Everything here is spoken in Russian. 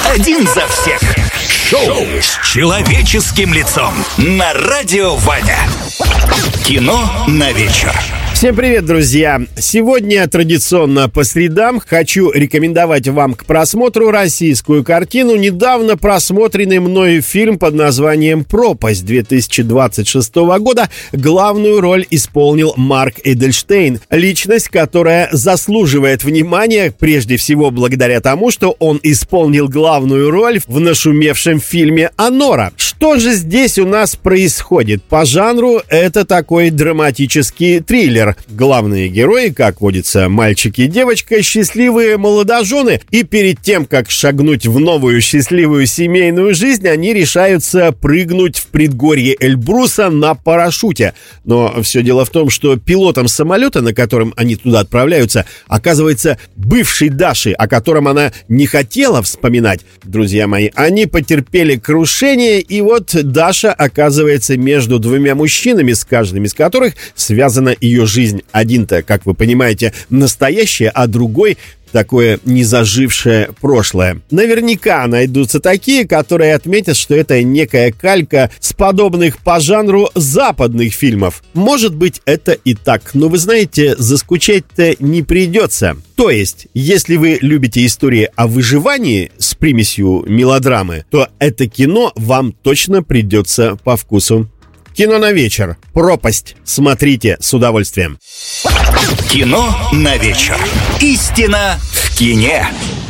Один за всех. Шоу с человеческим лицом на Радио Ваня. Кино на вечер. Всем привет, друзья! Сегодня традиционно по средам хочу рекомендовать вам к просмотру российскую картину. Недавно просмотренный мною фильм под названием «Пропасть» 2026 года. Главную роль исполнил Марк Эдельштейн. Личность, которая заслуживает внимания, прежде всего благодаря тому, что он исполнил главную роль в нашумевшем фильме «Анора». Что же здесь у нас происходит? По жанру это такой драматический триллер. Главные герои, как водится, мальчик и девочка, счастливые молодожены, и перед тем, как шагнуть в новую счастливую семейную жизнь, они решаются прыгнуть в предгорье Эльбруса на парашюте. Но все дело в том, что пилотом самолета, на котором они туда отправляются, оказывается бывший Даши, о котором она не хотела вспоминать. Друзья мои, они потерпели крушение, и вот Даша оказывается между двумя мужчинами, с каждым из которых связана ее жизнь. Один-то, как вы понимаете, настоящее, а другой такое незажившее прошлое. Наверняка найдутся такие, которые отметят, что это некая калька с подобных по жанру западных фильмов. Может быть, это и так, но вы знаете, заскучать-то не придется. То есть, если вы любите истории о выживании с примесью мелодрамы, то это кино вам точно придется по вкусу. Кино на вечер. «Пропасть». Смотрите с удовольствием. Кино на вечер. Истина в кине.